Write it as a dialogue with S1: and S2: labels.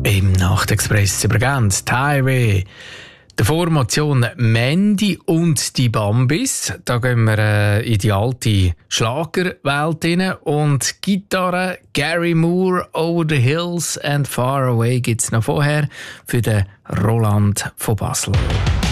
S1: Im Nachtexpress übergänzt Highway. Der Formation Mandy und die Bambis. Da gehen wir in die alte Schlagerwelt rein. Und Gitarre Gary Moore, Over the Hills and Far Away gibt es noch vorher für den Roland von Basel.